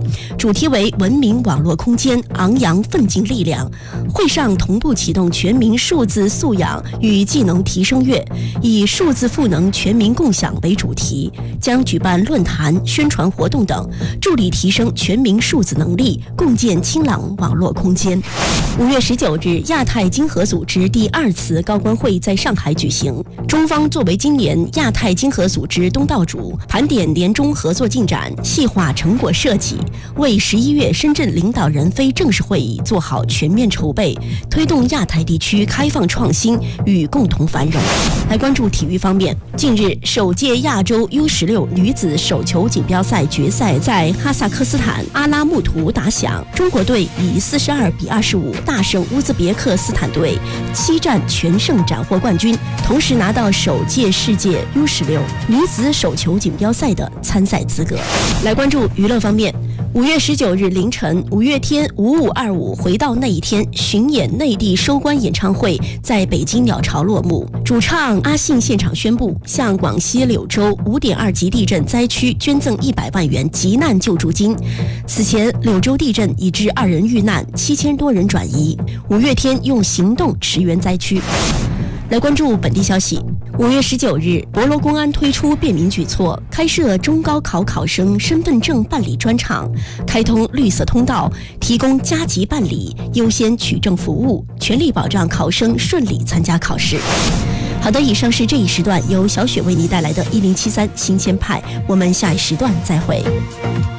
主题为文明网络空间，昂扬奋进力量。会上同步启动全民数字素养与技能提升月，以数字赋能全民共享为主题，将举办论坛、宣传活动等，助力提升全民数字能力，共建清朗网络空间。5月19日，亚太经合组织第2次高官会在上海举行。中方作为今年亚太经合组织东道主，盘点年中合作进展，细化成果设计，为11月深圳领导人非正式会议做好全面筹备，推动亚太地区开放创新与共同繁荣。来关注体育方面，近日首届亚洲 U16 女子手球锦标赛决赛在哈萨克斯坦阿拉木图打响，中国队以42比25大胜乌兹别克斯坦队，7战全胜斩获冠军，同时拿到首届世界 U16 女子手球锦标赛的参赛资格。来关注娱乐方面，5月19日凌晨，五月天5525回到那一天巡演内地收官演唱会在北京鸟巢落幕，主唱阿信现场宣布向广西柳州5.2级地震灾区捐赠100万元急难救助金。此前柳州地震已致2人遇难，7000多人转移，五月天用行动驰援灾区。来关注本地消息，5月19日，博罗公安推出便民举措，开设中高考考生身份证办理专场，开通绿色通道，提供加急办理、优先取证服务，全力保障考生顺利参加考试。好的，以上是这一时段由小雪为您带来的1073新鲜派，我们下一时段再会。